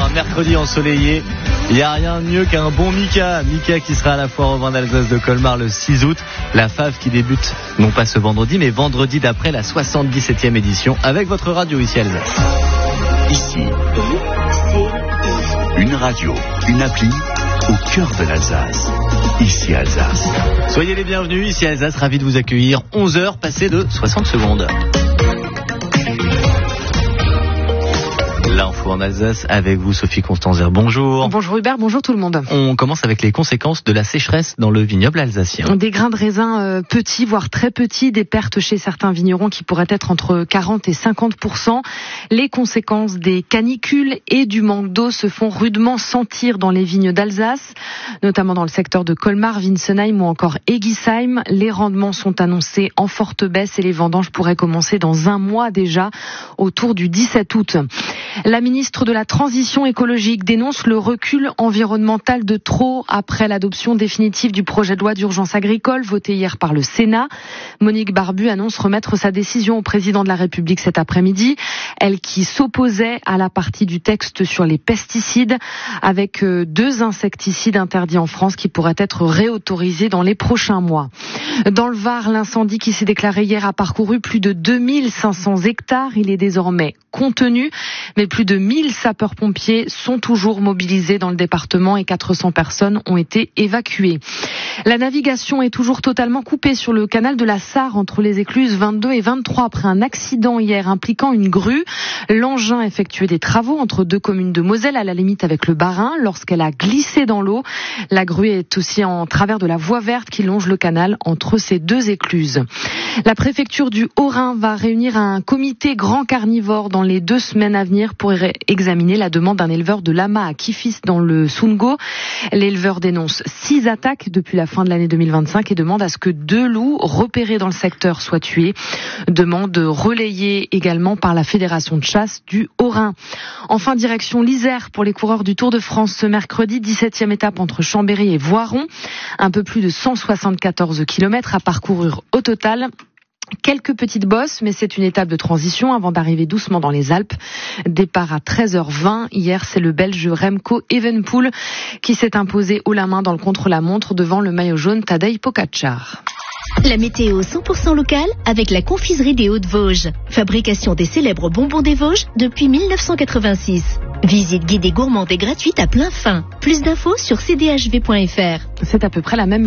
un mercredi ensoleillé. Il n'y a rien de mieux qu'un bon Mika. Mika qui sera à la foire au vin d'Alsace de Colmar le 6 août. La fave qui débute, non pas ce vendredi, mais vendredi d'après la 77e édition avec votre radio ici à Alsace. Ici, une radio, une appli au cœur de l'Alsace. Ici Alsace. Soyez les bienvenus, ici Alsace, ravi de vous accueillir. 11h passées de 60 secondes. L'info en Alsace avec vous, Sophie Constanzer. Bonjour. Bonjour Hubert, bonjour tout le monde. On commence avec les conséquences de la sécheresse dans le vignoble alsacien. Des grains de raisin petits, voire très petits, des pertes chez certains vignerons qui pourraient être entre 40 et 50%. Les conséquences des canicules et du manque d'eau se font rudement sentir dans les vignes d'Alsace, notamment dans le secteur de Colmar, Winsenheim ou encore Egisheim. Les rendements sont annoncés en forte baisse et les vendanges pourraient commencer dans un mois déjà, autour du 17 août. La ministre de la Transition écologique dénonce le recul environnemental de trop après l'adoption définitive du projet de loi d'urgence agricole voté hier par le Sénat. Monique Barbu annonce remettre sa décision au président de la République cet après-midi. Elle qui s'opposait à la partie du texte sur les pesticides avec 2 insecticides interdits en France qui pourraient être réautorisés dans les prochains mois. Dans le Var, l'incendie qui s'est déclaré hier a parcouru plus de 2500 hectares. Il est désormais contenu, mais plus de 1000 sapeurs-pompiers sont toujours mobilisés dans le département et 400 personnes ont été évacuées. La navigation est toujours totalement coupée sur le canal de la Sarre entre les écluses 22 et 23 après un accident hier impliquant une grue. L'engin effectuait des travaux entre 2 communes de Moselle à la limite avec le Bas-Rhin lorsqu'elle a glissé dans l'eau. La grue est aussi en travers de la voie verte qui longe le canal entre ces 2 écluses. La préfecture du Haut-Rhin va réunir un comité grand carnivore dans les 2 semaines à venir pour examiner la demande d'un éleveur de lama à Kifis dans le Sungo. L'éleveur dénonce 6 attaques depuis la fin de l'année 2025 et demande à ce que 2 loups repérés dans le secteur soient tués. Demande relayée également par la Fédération de chasse du Haut-Rhin. Enfin, direction l'Isère pour les coureurs du Tour de France ce mercredi, 17e étape entre Chambéry et Voiron. Un peu plus de 174 km à parcourir au total. Quelques petites bosses, mais c'est une étape de transition avant d'arriver doucement dans les Alpes. Départ à 13h20. Hier, c'est le Belge Remco Evenepoel qui s'est imposé haut la main dans le contre-la-montre devant le maillot jaune Tadej Pogačar. La météo 100% locale avec la confiserie des Hauts-de-Vosges. Fabrication des célèbres bonbons des Vosges depuis 1986. Visite guidée gourmande et gratuite à plein fin. Plus d'infos sur cdhv.fr. C'est à peu près la même